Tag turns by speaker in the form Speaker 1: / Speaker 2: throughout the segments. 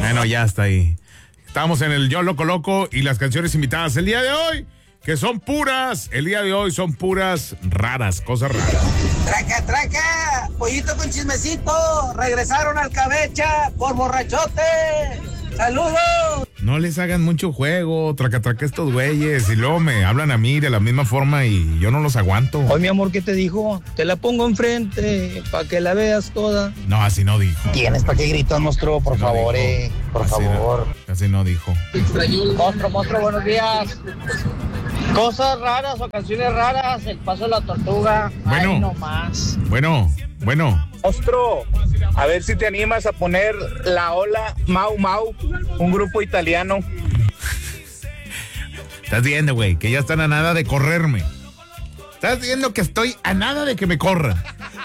Speaker 1: Bueno, ya está ahí. Estamos en el Yo Loco Loco y las canciones invitadas el día de hoy, que son puras, el día de hoy son puras raras, cosas raras.
Speaker 2: Traca, traca, pollito con chismecito, regresaron al Cabecha por borrachote. ¡Saludos!
Speaker 1: No les hagan mucho juego, traca estos güeyes, y luego me hablan a mí de la misma forma y yo no los aguanto.
Speaker 3: Oye, mi amor, ¿qué te dijo? Te la pongo enfrente para que la veas toda.
Speaker 1: No, así no dijo.
Speaker 3: ¿Tienes para qué gritas, monstruo? Por favor, por
Speaker 1: Así
Speaker 3: favor.
Speaker 1: No, así no dijo.
Speaker 3: Monstruo, buenos días. Cosas raras o canciones raras, el paso de la tortuga.
Speaker 1: Bueno.
Speaker 3: Ay, no más.
Speaker 1: Bueno.
Speaker 4: Monstruo, a ver si te animas a poner la ola Mau Mau, un grupo italiano.
Speaker 1: Estás viendo, güey, que ya están a nada de correrme. Estás viendo que estoy a nada de que me corran.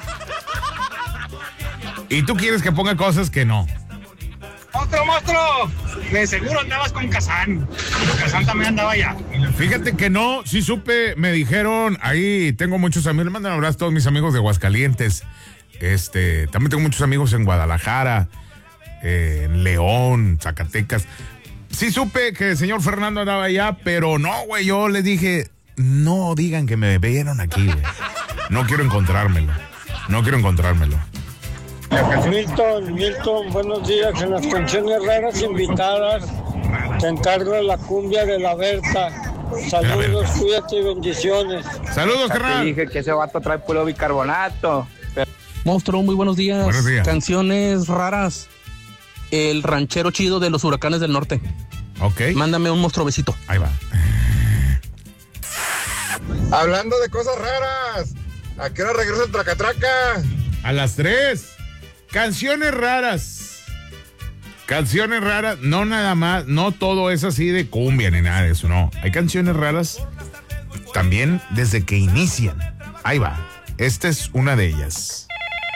Speaker 1: Y tú quieres que ponga cosas que no.
Speaker 5: ¡Monstruo! De seguro andabas con Kazán. Kazán también andaba allá.
Speaker 1: Fíjate que no, sí supe, me dijeron, ahí tengo muchos amigos, le mandan a hablar a todos mis amigos de Aguascalientes. También tengo muchos amigos en Guadalajara, en León, Zacatecas. Sí supe que el señor Fernando andaba allá, pero no, güey, yo les dije, no digan que me vieron aquí, güey. No quiero encontrármelo.
Speaker 6: Milton, buenos días. En las canciones raras invitadas, te encargo de la cumbia de la Berta. Saludos, cuídate y bendiciones.
Speaker 1: Saludos, carnal.
Speaker 4: Te dije que ese vato trae puro bicarbonato.
Speaker 7: Monstruo, muy buenos días.
Speaker 1: Buenos días.
Speaker 7: Canciones raras. El ranchero chido de los Huracanes del Norte.
Speaker 1: Ok.
Speaker 7: Mándame un monstruo besito.
Speaker 1: Ahí va.
Speaker 8: Hablando de cosas raras, ¿a qué hora regresa el tracatraca?
Speaker 1: A las 3. Canciones raras, no nada más, no todo es así de cumbia ni nada de eso, no. Hay canciones raras también desde que inician. Ahí va, esta es una de ellas.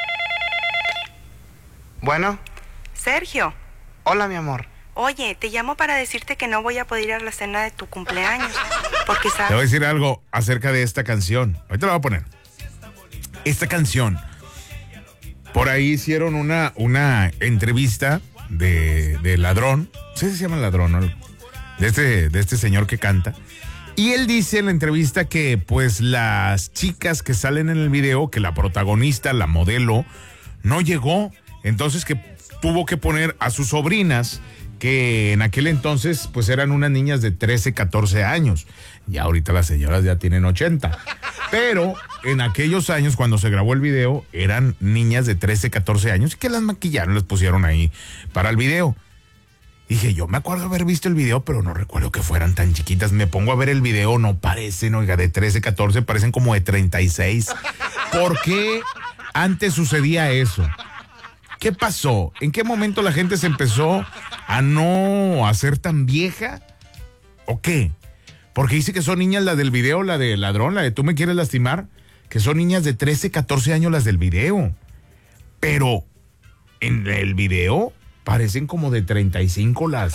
Speaker 9: Bueno.
Speaker 10: Sergio.
Speaker 9: Hola, mi amor.
Speaker 10: Oye, te llamo para decirte que no voy a poder ir a la cena de tu cumpleaños, porque sabes...
Speaker 1: Te voy a decir algo acerca de esta canción. Ahorita la voy a poner. Esta canción... Por ahí hicieron una entrevista de Ladrón, sí se llama Ladrón, ¿no? de este señor que canta. Y él dice en la entrevista que pues las chicas que salen en el video, que la protagonista, la modelo, no llegó. Entonces que tuvo que poner a sus sobrinas, que en aquel entonces pues eran unas niñas de 13, 14 años. Ya ahorita las señoras ya tienen 80. Pero en aquellos años cuando se grabó el video eran niñas de 13, 14 años que las maquillaron, las pusieron ahí para el video. Dije, yo me acuerdo haber visto el video, pero no recuerdo que fueran tan chiquitas. Me pongo a ver el video, no parecen, oiga, de 13, 14, parecen como de 36. ¿Por qué antes sucedía eso? ¿Qué pasó? ¿En qué momento la gente se empezó a no hacer tan vieja? ¿O qué? Porque dice que son niñas las del video, la de Ladrón, la de Tú me quieres lastimar, que son niñas de 13, 14 años las del video. Pero en el video parecen como de 35 las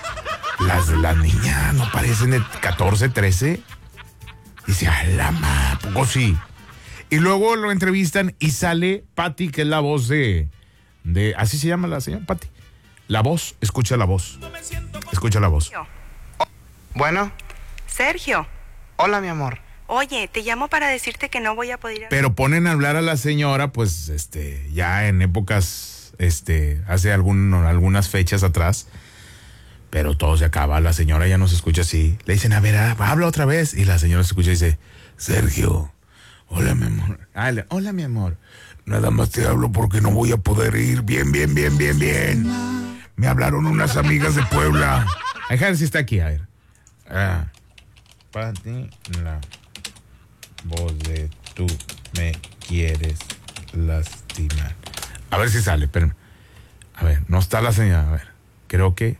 Speaker 1: niñas, no parecen de 14, 13. Dice, a la ma, poco sí. Y luego lo entrevistan y sale Patti, que es la voz de así se llama la señora Patti. La voz, escucha la voz. Escucha la voz.
Speaker 9: Bueno.
Speaker 10: Sergio.
Speaker 9: Hola, mi amor.
Speaker 10: Oye, te llamo para decirte que no voy a poder ir a...
Speaker 1: Pero ponen a hablar a la señora, pues, ya en épocas, hace algunas fechas atrás, pero todo se acaba, la señora ya no se escucha así. Le dicen, a ver, habla otra vez, y la señora se escucha y dice, Sergio, hola, mi amor. Hola, mi amor. Nada más te hablo porque no voy a poder ir. Bien. Me hablaron unas amigas de Puebla. A ver si está aquí, a ver. Patti, la voz de Tú me quieres lastimar. A ver si sale, espérame. A ver, no está la señora. A ver, creo que...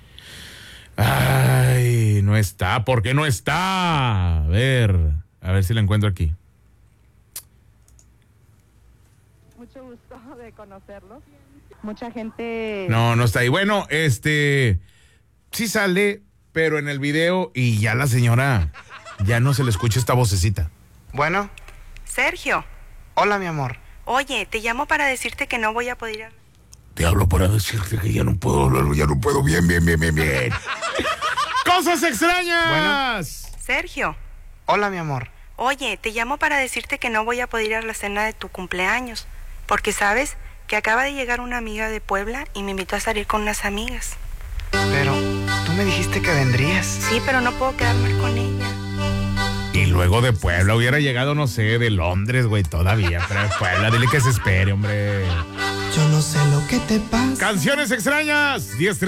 Speaker 1: Ay, no está. ¿Por qué no está? A ver si la encuentro aquí.
Speaker 11: Mucho gusto de conocerlos. Mucha gente...
Speaker 1: No está ahí. Bueno, sí sale, pero en el video y ya la señora ya no se le escucha esta vocecita.
Speaker 9: Bueno.
Speaker 10: Sergio.
Speaker 9: Hola, mi amor.
Speaker 10: Oye, te llamo para decirte que no voy a poder ir a...
Speaker 1: Te hablo para decirte que ya no puedo hablar, ya no puedo. Bien. ¡Cosas extrañas!
Speaker 10: Sergio.
Speaker 9: Hola, mi amor.
Speaker 10: Oye, te llamo para decirte que no voy a poder ir a la cena de tu cumpleaños. Porque sabes que acaba de llegar una amiga de Puebla y me invitó a salir con unas amigas.
Speaker 9: Pero tú me dijiste que vendrías.
Speaker 10: Sí, pero no puedo quedarme con ella.
Speaker 1: Y luego de Puebla hubiera llegado, no sé, de Londres, güey, todavía. Pero de Puebla, dile que se espere, hombre.
Speaker 12: Yo no sé lo que te pasa.
Speaker 1: Canciones extrañas. 10